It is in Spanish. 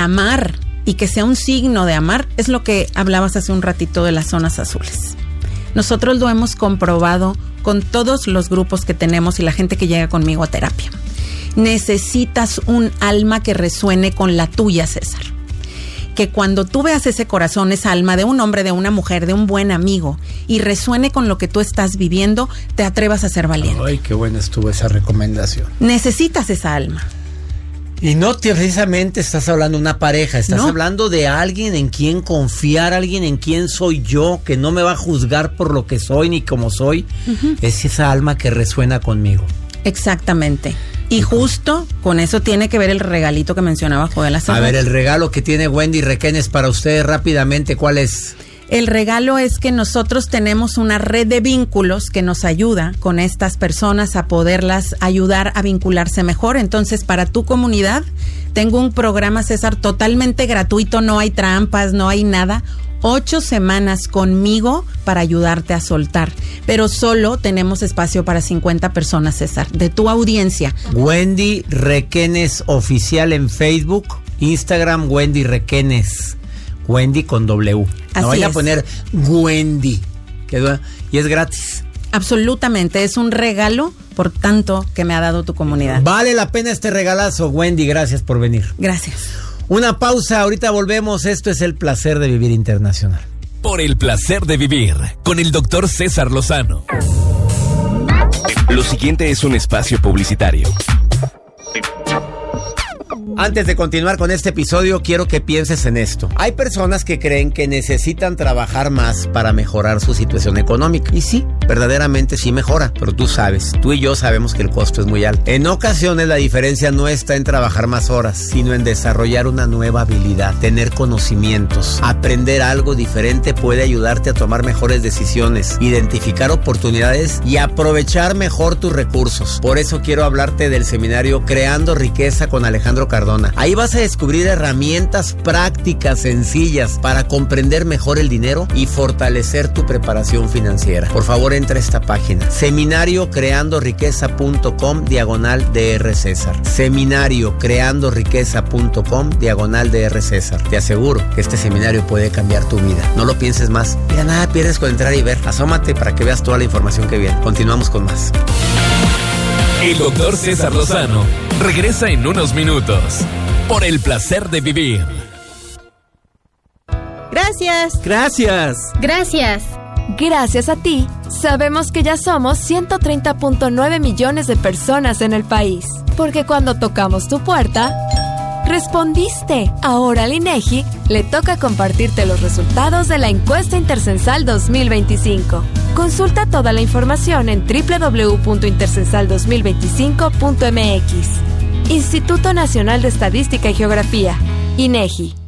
amar y que sea un signo de amar, es lo que hablabas hace un ratito de las zonas azules. Nosotros lo hemos comprobado con todos los grupos que tenemos y la gente que llega conmigo a terapia. Necesitas un alma que resuene con la tuya, César. Que cuando tú veas ese corazón, esa alma de un hombre, de una mujer, de un buen amigo y resuene con lo que tú estás viviendo, te atrevas a ser valiente. Ay, qué buena estuvo esa recomendación. Necesitas esa alma. Y no precisamente estás hablando de una pareja, estás hablando de alguien en quien confiar, alguien en quien soy yo, que no me va a juzgar por lo que soy ni como soy. Es esa alma que resuena conmigo. Exactamente. Y justo con eso tiene que ver el regalito que mencionaba Joel hace rato. A ver, el regalo que tiene Wendy Requenes para ustedes rápidamente, ¿cuál es? El regalo es que nosotros tenemos una red de vínculos que nos ayuda con estas personas a poderlas ayudar a vincularse mejor. Entonces, para tu comunidad, tengo un programa, César, totalmente gratuito, no hay trampas, no hay nada. 8 semanas conmigo para ayudarte a soltar, pero solo tenemos espacio para 50 personas, César, de tu audiencia. Wendy Requenes Oficial en Facebook, Instagram Wendy Requenes, Wendy con W. No vaya a poner Wendy, y es gratis. Absolutamente, es un regalo por tanto que me ha dado tu comunidad. Vale la pena este regalazo, Wendy, gracias por venir. Gracias. Una pausa, ahorita volvemos. Esto es El Placer de Vivir Internacional. Por el placer de vivir, con el Dr. César Lozano. Lo siguiente es un espacio publicitario. Antes de continuar con este episodio, quiero que pienses en esto. Hay personas que creen que necesitan trabajar más para mejorar su situación económica. Y sí, verdaderamente sí mejora. Pero tú sabes, tú y yo sabemos que el costo es muy alto. En ocasiones la diferencia no está en trabajar más horas, sino en desarrollar una nueva habilidad, tener conocimientos. Aprender algo diferente puede ayudarte a tomar mejores decisiones, identificar oportunidades y aprovechar mejor tus recursos. Por eso quiero hablarte del seminario Creando Riqueza con Alejandro Cardona. Ahí vas a descubrir herramientas prácticas, sencillas, para comprender mejor el dinero y fortalecer tu preparación financiera. Por favor, entra a esta página, seminariocreandoriqueza.com/Dr. César. Seminariocreandoriqueza.com/Dr. César. Te aseguro que este seminario puede cambiar tu vida. No lo pienses más. Mira, nada pierdes con entrar y ver. Asómate para que veas toda la información que viene. Continuamos con más. El Dr. César Lozano regresa en unos minutos. Por el placer de vivir. Gracias. Gracias. Gracias. Gracias a ti, sabemos que ya somos 130.9 millones de personas en el país. Porque cuando tocamos tu puerta, respondiste. Ahora al INEGI le toca compartirte los resultados de la encuesta Intercensal 2025. Consulta toda la información en www.intercensal2025.mx. Instituto Nacional de Estadística y Geografía, INEGI.